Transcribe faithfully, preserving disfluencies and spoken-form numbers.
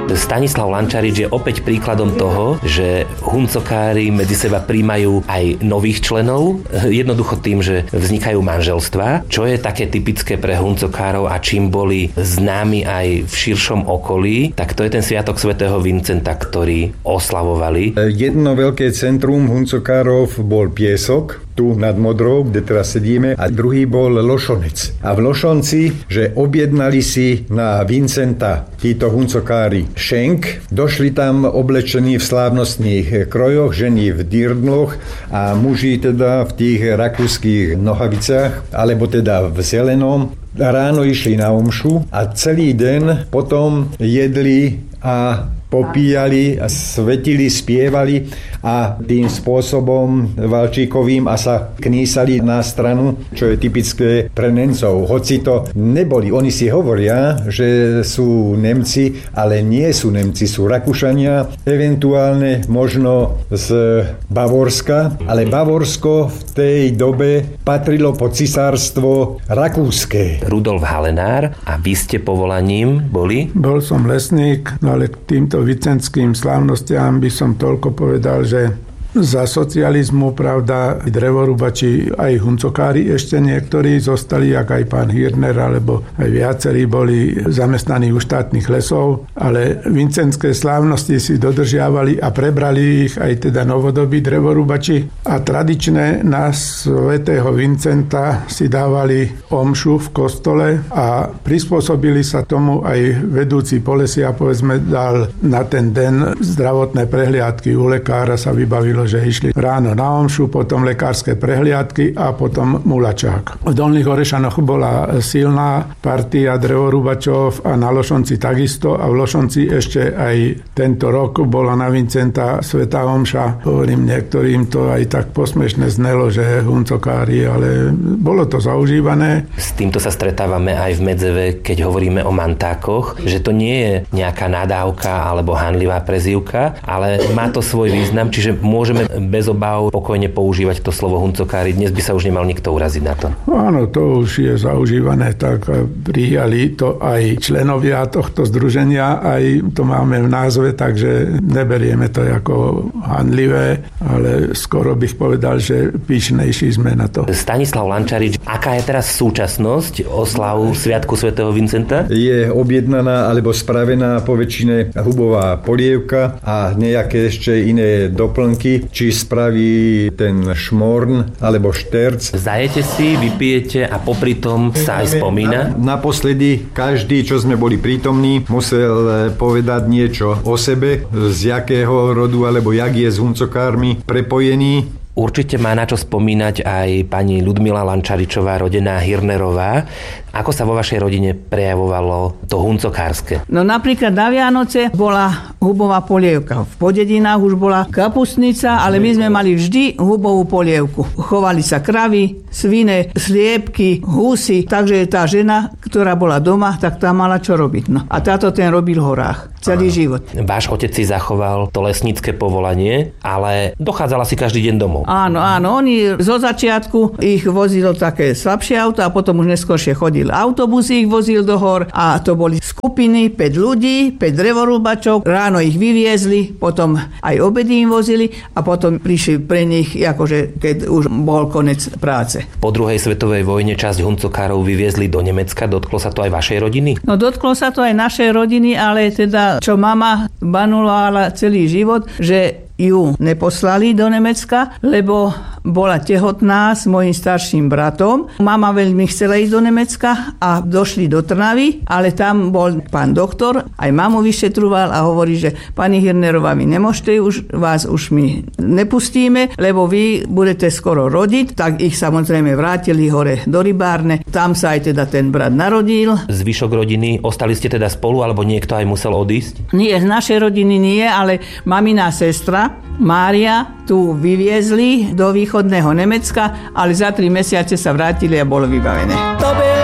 Stanislav Lančarič je opäť príkladom toho, že huncokári medzi seba príjmajú aj nových členov, jednoducho tým, že vznikajú manželstvá, čo je také typické pre huncokárov a čím boli známi aj v širšom okolí, tak to je ten sviatok svätého Vincenta, ktorý oslavovali. Jedno veľké centrum huncokárov bol Piesok, tu nad Modrou, kde teraz sedíme, a druhý bol Lošonec. A v Lošonci, že objednali si na Vincenta títo huncokári šenk, došli tam oblečení v slávnostných krojoch, ženy v dirndloch a muži teda v tých rakúskych nohavicách, alebo teda v zelenom. Ráno išli na omšu a celý deň potom jedli a popíjali, svetili, spievali a tým spôsobom valčíkovým a sa knísali na stranu, čo je typické pre Nemcov. Hoci to neboli, oni si hovoria, že sú Nemci, ale nie sú Nemci, sú Rakúšania, eventuálne možno z Bavorska, ale Bavorsko v tej dobe patrilo pod cisárstvo rakúske. Rudolf Halenár, a vy ste povolaním boli? Bol som lesník, no ale k týmto vicentským slávnostiam by som toľko povedal, že za socializmu, pravda, drevorúbači, aj huncokári ešte niektorí zostali, jak aj pán Hirner, alebo aj viacerí boli zamestnaní u štátnych lesov, ale vincentské slávnosti si dodržiavali a prebrali ich aj teda novodobí drevorúbači a tradičné na svätého Vincenta si dávali omšu v kostole a prispôsobili sa tomu aj vedúci polesia, povedzme, dal na ten den zdravotné prehliadky u lekára, sa vybavilo, že išli ráno na omšu, potom lekárske prehliadky a potom mulačák. V Dolných Orešanoch bola silná partia drevorúbačov a na Lošonci takisto a v Lošonci ešte aj tento rok bola na Vincenta svätá omša. Hovorím, niektorým to aj tak posmešne znelo, že huncokári, ale bolo to zaužívané. S týmto sa stretávame aj v Medzeve, keď hovoríme o mantákoch, že to nie je nejaká nadávka alebo hanlivá prezývka, ale má to svoj význam, čiže môžeme bez obáv pokojne používať to slovo huncokári. Dnes by sa už nemal nikto uraziť na to. Áno, to už je zaužívané, tak prijali to aj členovia tohto združenia, aj to máme v názve, takže neberieme to ako hanlivé, ale skoro bych povedal, že pyšnejší sme na to. Stanislav Lančarič, aká je teraz súčasnosť oslavu Sviatku svätého Vincenta? Je objednaná alebo spravená po väčšine hubová polievka a nejaké ešte iné doplnky, či spraví ten šmorn alebo šterc. Zajete si, vypijete a popri tom sa aj spomína? Naposledy každý, čo sme boli prítomní, musel povedať niečo o sebe, z jakého rodu alebo jak je s huncokármi prepojený. Určite má na čo spomínať aj pani Ľudmila Lančaričová, rodená Hirnerová. Ako sa vo vašej rodine prejavovalo to huncokárske? No napríklad na Vianoce bola hubová polievka. V Podedinách už bola kapustnica, ale my sme mali vždy hubovú polievku. Chovali sa kravy, svine, sliepky, husy, takže tá žena, ktorá bola doma, tak tá mala čo robiť. No. A táto ten robil v horách celý Áno. život. Váš otec si zachoval to lesnícke povolanie, ale dochádzala si každý deň domov. Áno, áno, oni zo začiatku ich vozilo také slabšie auto a potom už neskôršie chodil autobus, ich vozil do hor a to boli skupiny, päť ľudí, päť drevorúbačov, ráno ich vyviezli, potom aj obedy im vozili a potom prišli pre nich, akože keď už bol konec práce. Po druhej svetovej vojne časť huncokárov vyviezli do Nemecka, dotklo sa to aj vašej rodiny? No dotklo sa to aj našej rodiny, ale teda čo mama banulovala celý život, že ju neposlali do Nemecka, lebo bola tehotná s mojím starším bratom. Mama veľmi chcela ísť do Nemecka a došli do Trnavy, ale tam bol pán doktor, aj mamu vyšetroval a hovorí, že pani Hirnerová, my nemôžete už, vás už my nepustíme, lebo vy budete skoro rodiť, tak ich samozrejme vrátili hore do Rybárne. Tam sa aj teda ten brat narodil. Zvyšok rodiny, ostali ste teda spolu, alebo niekto aj musel odísť? Nie, z našej rodiny nie, ale mamina sestra Mária tu vyviezli do východného Nemecka, ale za tri mesiace sa vrátili a bolo vybavené. To